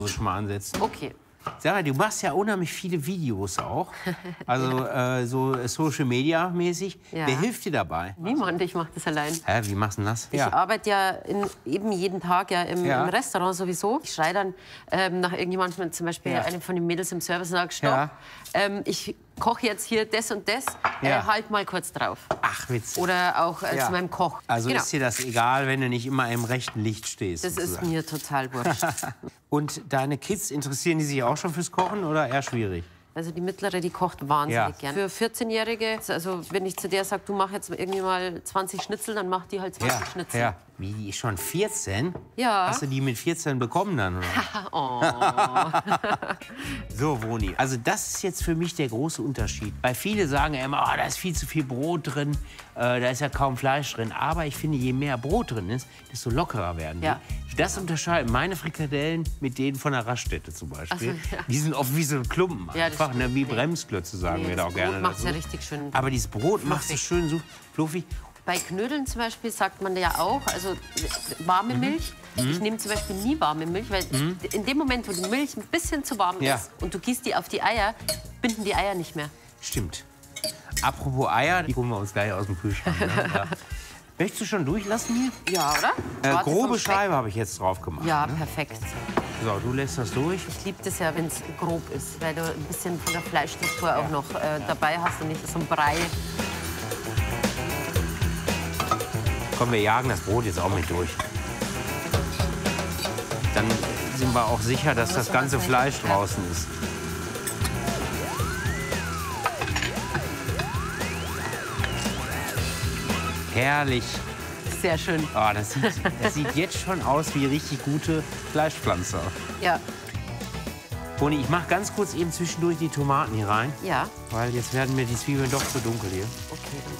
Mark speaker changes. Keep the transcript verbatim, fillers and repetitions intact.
Speaker 1: schon mal ansetzen.
Speaker 2: Okay.
Speaker 1: Sarah, du machst ja unheimlich viele Videos auch, also
Speaker 2: ja.
Speaker 1: äh, so Social Media mäßig.
Speaker 2: Ja.
Speaker 1: Wer hilft dir dabei?
Speaker 2: Niemand, ich mache das allein.
Speaker 1: Hä, wie machst du das?
Speaker 2: Ich
Speaker 1: Ja.
Speaker 2: arbeite ja in, eben jeden Tag ja im,
Speaker 1: Ja.
Speaker 2: im Restaurant sowieso. Ich schreie dann ähm, nach irgendjemandem, zum Beispiel
Speaker 1: Ja.
Speaker 2: einem von den Mädels im Service, und sage, stopp,
Speaker 1: Ja.
Speaker 2: ähm, ich koche jetzt hier das und das,
Speaker 1: Ja.
Speaker 2: äh, halt mal kurz drauf.
Speaker 1: Ach, witzig.
Speaker 2: Oder auch äh,
Speaker 1: Ja.
Speaker 2: zu meinem Koch.
Speaker 1: Also
Speaker 2: Genau.
Speaker 1: ist dir das egal, wenn du nicht immer im rechten Licht stehst?
Speaker 2: Das ist
Speaker 1: sozusagen.
Speaker 2: mir total wurscht.
Speaker 1: Und deine Kids, interessieren die sich auch schon fürs Kochen oder eher schwierig?
Speaker 2: Also die Mittlere, die kocht wahnsinnig
Speaker 1: Ja.
Speaker 2: gern. Für vierzehnjährige, also wenn ich zu der sage, du mach jetzt irgendwie mal zwanzig Schnitzel, dann macht die halt zwanzig
Speaker 1: Ja,
Speaker 2: Schnitzel.
Speaker 1: ja. Wie, die ist schon vierzehn?
Speaker 2: Ja.
Speaker 1: Hast du die mit vierzehn bekommen dann? Oder?
Speaker 2: Oh.
Speaker 1: So, Woni, also das ist jetzt für mich der große Unterschied. Weil viele sagen ja immer, oh, da ist viel zu viel Brot drin, äh, da ist ja kaum Fleisch drin. Aber ich finde, je mehr Brot drin ist, desto lockerer werden die.
Speaker 2: Ja.
Speaker 1: Das unterscheidet meine Frikadellen mit denen von der Raststätte zum Beispiel.
Speaker 2: Ach so, ja.
Speaker 1: Die sind oft wie so ein Klumpen
Speaker 2: Ja, das
Speaker 1: einfach, ne? Wie
Speaker 2: nee.
Speaker 1: Bremsklötze, sagen
Speaker 2: Nee,
Speaker 1: wir da
Speaker 2: das
Speaker 1: auch gerne
Speaker 2: Brot macht's
Speaker 1: dazu.
Speaker 2: ja richtig schön
Speaker 1: Aber dieses Brot macht es
Speaker 2: fluffig.
Speaker 1: schön so fluffig.
Speaker 2: Bei Knödeln zum Beispiel sagt man ja auch, also äh, warme Milch.
Speaker 1: Mhm.
Speaker 2: Ich nehme zum Beispiel nie warme Milch, weil in dem Moment, wo die Milch ein bisschen zu warm
Speaker 1: Ja.
Speaker 2: ist und du gießt die auf die Eier, binden die Eier nicht mehr.
Speaker 1: Stimmt. Apropos Eier, die holen wir uns gleich aus dem Kühlschrank. Ne? Ja. Möchtest du schon durchlassen hier?
Speaker 2: Ja, oder?
Speaker 1: Äh,
Speaker 2: Schwarze
Speaker 1: grobe
Speaker 2: vom Speck.
Speaker 1: Scheibe habe ich jetzt drauf gemacht.
Speaker 2: Ja,
Speaker 1: Ne?
Speaker 2: perfekt.
Speaker 1: So, du lässt das durch.
Speaker 2: Ich liebe das ja, wenn es grob ist, weil du ein bisschen von der Fleischstruktur auch noch äh, dabei hast und nicht so ein Brei.
Speaker 1: Komm, wir jagen das Brot jetzt auch mit durch. Dann sind wir auch sicher, dass das ganze Fleisch draußen ist. Herrlich.
Speaker 2: Sehr schön.
Speaker 1: Oh, das, sieht, das sieht jetzt schon aus wie richtig gute Fleischpflanze.
Speaker 2: Ja.
Speaker 1: Boni, ich mache ganz kurz eben zwischendurch die Tomaten hier rein,
Speaker 2: Ja.
Speaker 1: weil jetzt werden mir die Zwiebeln doch zu dunkel hier.
Speaker 2: Okay, dann